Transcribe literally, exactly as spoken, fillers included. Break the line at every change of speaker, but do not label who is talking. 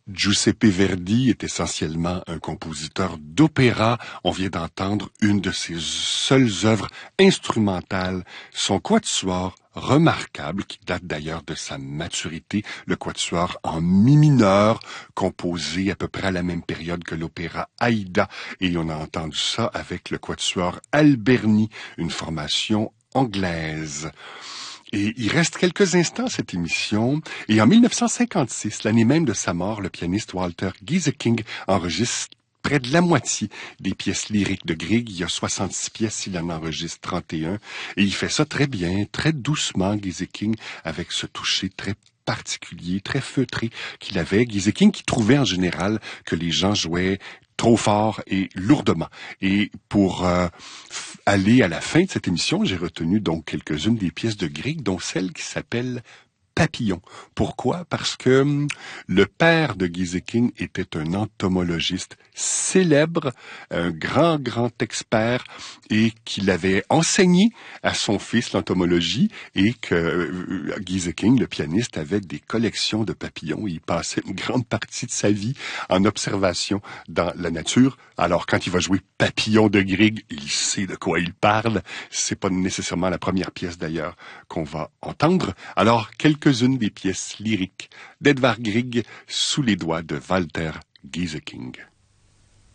Giuseppe Verdi est essentiellement un compositeur d'opéra. On vient d'entendre une de ses seules œuvres instrumentales, son quatuor remarquable, qui date d'ailleurs de sa maturité, le quatuor en mi mineur, composé à peu près à la même période que l'opéra Aïda. Et on a entendu ça avec le quatuor Alberni, une formation anglaise. Et il reste quelques instants à cette émission. Et en mille neuf cent cinquante-six, l'année même de sa mort, le pianiste Walter Gieseking enregistre près de la moitié des pièces lyriques de Grieg. Il y a soixante-six pièces, il en enregistre trente et un. Et il fait ça très bien, très doucement, Gieseking, avec ce toucher très particulier, très feutré qu'il avait. Gieseking qui trouvait en général que les gens jouaient trop fort et lourdement. Et pour euh, aller à la fin de cette émission, j'ai retenu donc quelques-unes des pièces de Grieg, dont celle qui s'appelle Papillon. Pourquoi? Parce que hum, le père de Gieseking était un entomologiste célèbre, un grand, grand expert, et qu'il avait enseigné à son fils l'entomologie, et que euh, Gieseking, le pianiste, avait des collections de papillons. Il passait une grande partie de sa vie en observation dans la nature. Alors, quand il va jouer Papillon de Grieg, il sait de quoi il parle. C'est pas nécessairement la première pièce, d'ailleurs, qu'on va entendre. Alors, quelques-unes des pièces lyriques d'Edvard Grieg sous les doigts de Walter Gieseking.